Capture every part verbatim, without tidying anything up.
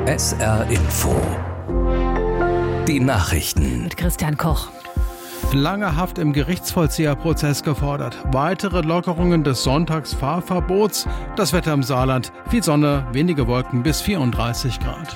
S R Info. Die Nachrichten. Mit Christian Koch. Lange Haft im Gerichtsvollzieherprozess gefordert. Weitere Lockerungen des Sonntagsfahrverbots. Das Wetter im Saarland. Viel Sonne, wenige Wolken bis vierunddreißig Grad.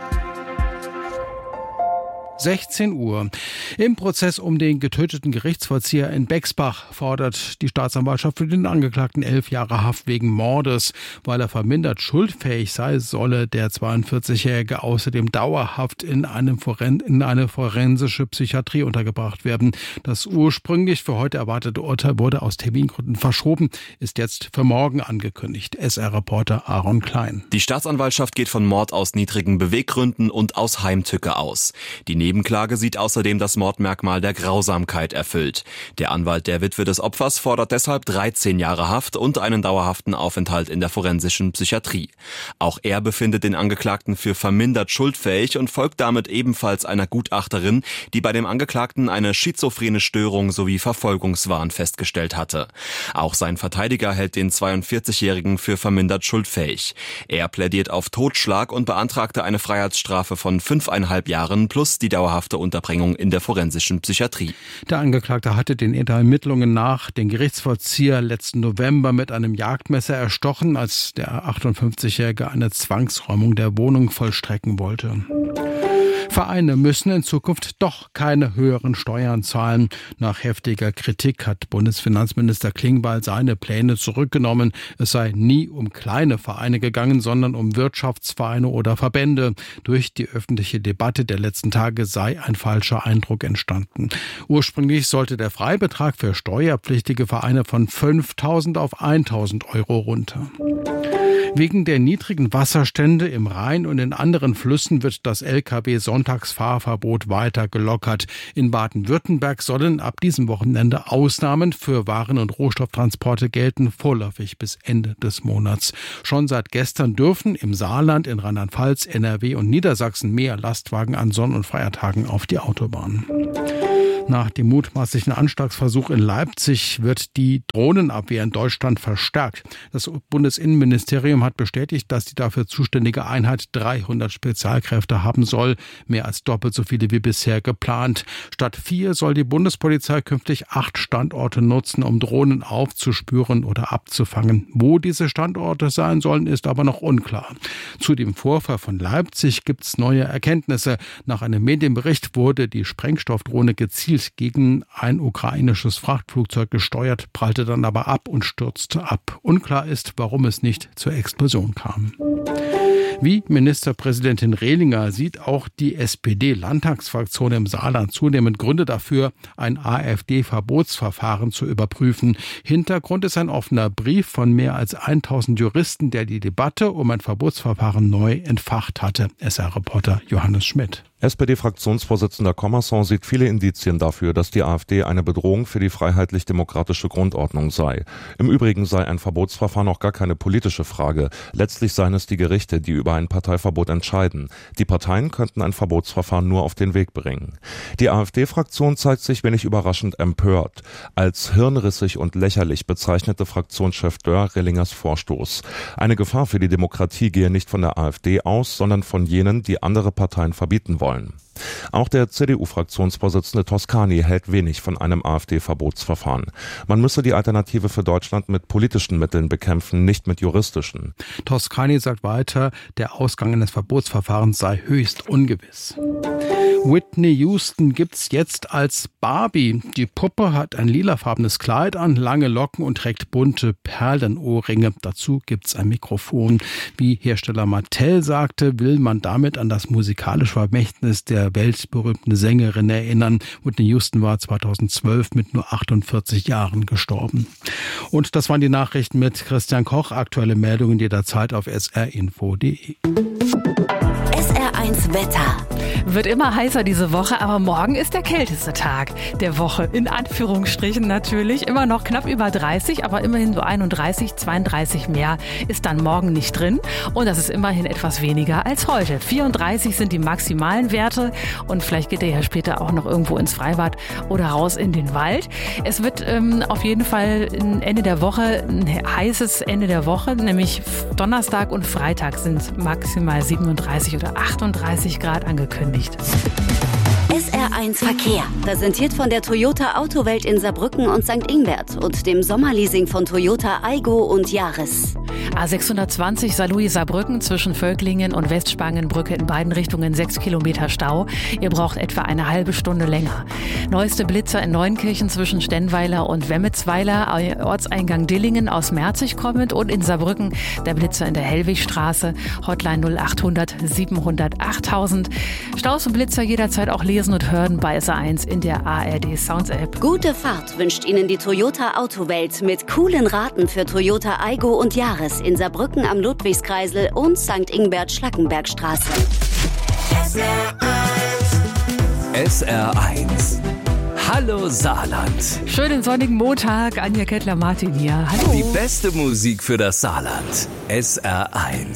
sechzehn Uhr. Im Prozess um den getöteten Gerichtsvollzieher in Bexbach fordert die Staatsanwaltschaft für den Angeklagten elf Jahre Haft wegen Mordes. Weil er vermindert schuldfähig sei, solle der zweiundvierzigjährige außerdem dauerhaft in, einem Foren- in eine forensische Psychiatrie untergebracht werden. Das ursprünglich für heute erwartete Urteil wurde aus Termingründen verschoben, ist jetzt für morgen angekündigt. S R-Reporter Aaron Klein. Die Staatsanwaltschaft geht von Mord aus niedrigen Beweggründen und aus Heimtücke aus. Die Nebenklage sieht außerdem das Mordmerkmal der Grausamkeit erfüllt. Der Anwalt der Witwe des Opfers fordert deshalb dreizehn Jahre Haft und einen dauerhaften Aufenthalt in der forensischen Psychiatrie. Auch er befindet den Angeklagten für vermindert schuldfähig und folgt damit ebenfalls einer Gutachterin, die bei dem Angeklagten eine schizophrene Störung sowie Verfolgungswahn festgestellt hatte. Auch sein Verteidiger hält den zweiundvierzigjährigen für vermindert schuldfähig. Er plädiert auf Totschlag und beantragte eine Freiheitsstrafe von fünfeinhalb Jahren plus die dauerhafte Unterbringung in der forensischen Psychiatrie. Der Angeklagte hatte den Ermittlungen nach den Gerichtsvollzieher letzten November mit einem Jagdmesser erstochen, als der achtundfünfzigjährige eine Zwangsräumung der Wohnung vollstrecken wollte. Vereine müssen in Zukunft doch keine höheren Steuern zahlen. Nach heftiger Kritik hat Bundesfinanzminister Klingbeil seine Pläne zurückgenommen. Es sei nie um kleine Vereine gegangen, sondern um Wirtschaftsvereine oder Verbände. Durch die öffentliche Debatte der letzten Tage sei ein falscher Eindruck entstanden. Ursprünglich sollte der Freibetrag für steuerpflichtige Vereine von fünftausend auf eintausend Euro runter. Wegen der niedrigen Wasserstände im Rhein und in anderen Flüssen wird das L K W-Sonntagsfahrverbot weiter gelockert. In Baden-Württemberg sollen ab diesem Wochenende Ausnahmen für Waren- und Rohstofftransporte gelten, vorläufig bis Ende des Monats. Schon seit gestern dürfen im Saarland, in Rheinland-Pfalz, N R W und Niedersachsen mehr Lastwagen an Sonn- und Feiertagen auf die Autobahn. Nach dem mutmaßlichen Anschlagsversuch in Leipzig wird die Drohnenabwehr in Deutschland verstärkt. Das Bundesinnenministerium hat bestätigt, dass die dafür zuständige Einheit dreihundert Spezialkräfte haben soll, mehr als doppelt so viele wie bisher geplant. Statt vier soll die Bundespolizei künftig acht Standorte nutzen, um Drohnen aufzuspüren oder abzufangen. Wo diese Standorte sein sollen, ist aber noch unklar. Zu dem Vorfall von Leipzig gibt es neue Erkenntnisse. Nach einem Medienbericht wurde die Sprengstoffdrohne gezielt gegen ein ukrainisches Frachtflugzeug gesteuert, prallte dann aber ab und stürzte ab. Unklar ist, warum es nicht zur Explosion kam. Wie Ministerpräsidentin Rehlinger sieht auch die S P D-Landtagsfraktion im Saarland zunehmend Gründe dafür, ein AfD-Verbotsverfahren zu überprüfen. Hintergrund ist ein offener Brief von mehr als tausend Juristen, der die Debatte um ein Verbotsverfahren neu entfacht hatte. S R-Reporter Johannes Schmidt. S P D-Fraktionsvorsitzender Commerson sieht viele Indizien dafür, dass die AfD eine Bedrohung für die freiheitlich-demokratische Grundordnung sei. Im Übrigen sei ein Verbotsverfahren auch gar keine politische Frage. Letztlich seien es die Gerichte, die über ein Parteiverbot entscheiden. Die Parteien könnten ein Verbotsverfahren nur auf den Weg bringen. Die AfD-Fraktion zeigt sich wenig überraschend empört. Als hirnrissig und lächerlich bezeichnete Fraktionschef Dörr Rehlingers Vorstoß. Eine Gefahr für die Demokratie gehe nicht von der AfD aus, sondern von jenen, die andere Parteien verbieten wollen. Auch der C D U-Fraktionsvorsitzende Toscani hält wenig von einem AfD-Verbotsverfahren. Man müsse die Alternative für Deutschland mit politischen Mitteln bekämpfen, nicht mit juristischen. Toscani sagt weiter, der Ausgang eines Verbotsverfahrens sei höchst ungewiss. Whitney Houston gibt's jetzt als Barbie. Die Puppe hat ein lilafarbenes Kleid an, lange Locken und trägt bunte Perlenohrringe. Dazu gibt's ein Mikrofon. Wie Hersteller Mattel sagte, will man damit an das musikalische Vermächtnis der weltberühmten Sängerin erinnern. Whitney Houston war zweitausendzwölf mit nur achtundvierzig Jahren gestorben. Und das waren die Nachrichten mit Christian Koch. Aktuelle Meldungen jederzeit auf s r info punkt d e. S R eins Wetter. Wird immer heißer diese Woche, aber morgen ist der kälteste Tag der Woche. In Anführungsstrichen natürlich. Immer noch knapp über dreißig, aber immerhin so einunddreißig, zweiunddreißig mehr ist dann morgen nicht drin. Und das ist immerhin etwas weniger als heute. vierunddreißig sind die maximalen Werte und vielleicht geht ihr ja später auch noch irgendwo ins Freibad oder raus in den Wald. Es wird ähm, auf jeden Fall Ende der Woche ein heißes Ende der Woche, nämlich Donnerstag und Freitag sind maximal siebenunddreißig oder achtunddreißig Grad angekündigt. S R eins Verkehr, präsentiert von der Toyota Autowelt in Saarbrücken und Sankt Ingbert und dem Sommerleasing von Toyota Aygo und Yaris. A sechshundertzwanzig Saarlouis-Saarbrücken zwischen Völklingen und Westspangenbrücke in beiden Richtungen sechs Kilometer Stau. Ihr braucht etwa eine halbe Stunde länger. Neueste Blitzer in Neunkirchen zwischen Stenweiler und Wemmetsweiler, Ortseingang Dillingen aus Merzig kommend und in Saarbrücken der Blitzer in der Hellwigstraße, Hotline null achthundert siebenhundert achttausend. Staus und Blitzer jederzeit auch lesen und hören bei S R eins in der A R D Sounds App. Gute Fahrt wünscht Ihnen die Toyota Autowelt mit coolen Raten für Toyota Aygo und Yaris in Saarbrücken am Ludwigskreisel und Sankt Ingbert-Schlackenbergstraße. S R eins. Hallo Saarland. Schönen sonnigen Montag, Anja Kettler-Martin hier. Hallo. Die beste Musik für das Saarland. S R eins.